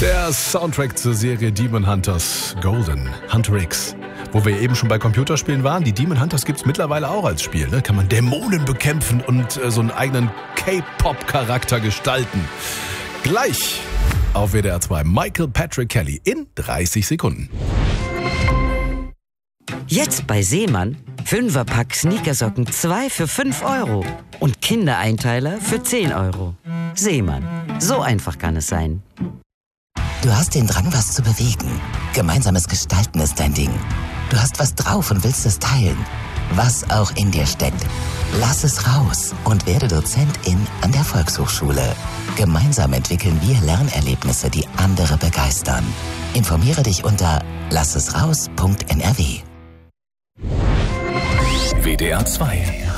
Der Soundtrack zur Serie Demon Hunters Golden, Hunter X. Wo wir eben schon bei Computerspielen waren, die Demon Hunters gibt's mittlerweile auch als Spiel. Ne? Kann man Dämonen bekämpfen und so einen eigenen K-Pop-Charakter gestalten. Gleich auf WDR 2 Michael Patrick Kelly in 30 Sekunden. Jetzt bei Seemann 5er-Pack Sneakersocken 2 für 5 Euro und Kindereinteiler für 10 Euro. Seemann, so einfach kann es sein. Du hast den Drang, was zu bewegen. Gemeinsames Gestalten ist dein Ding. Du hast was drauf und willst es teilen. Was auch in dir steckt. Lass es raus und werde Dozentin an der Volkshochschule. Gemeinsam entwickeln wir Lernerlebnisse, die andere begeistern. Informiere dich unter lassesraus.nrw. WDR 2